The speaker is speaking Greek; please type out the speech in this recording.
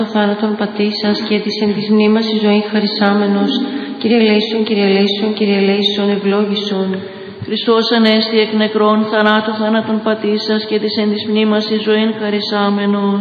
θάνατον πατήσας και της εν της μνήμας η ζωή χαρισάμενος. Κύριε ελέησον, Κύριε ελέησον, Κύριε ελέησον, ευλόγησον. Χριστός ανέστη εκ νεκρών, θανάτου θάνατον πατήσας και της εν της μνήμας η ζωή χαρισάμενος.